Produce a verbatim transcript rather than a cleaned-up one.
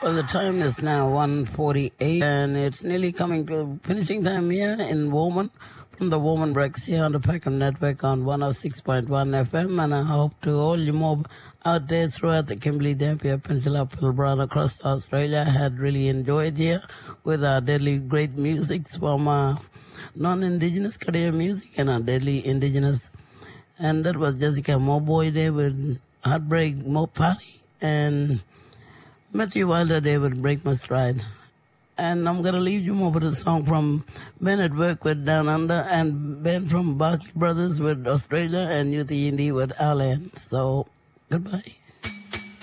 Well, the time is now one forty-eight, and it's nearly coming to finishing time here in Woman from the Woman Breaks here on the Peckham Network on one oh six point one F M, and I hope to all you more out there throughout the Kimberley, Dampier Peninsula, Pilbara, and across Australia had really enjoyed here with our deadly great music from uh, non-Indigenous Korean music and our deadly Indigenous. And that was Jessica Mowboy there with Heartbreak Mo Party, and Matthew Wilder there with Break My Stride. And I'm going to leave you more with a song from Ben at Work with Down Under, and Ben from Barkley Brothers with Australia, and Yuti Indy with Ireland. So, goodbye.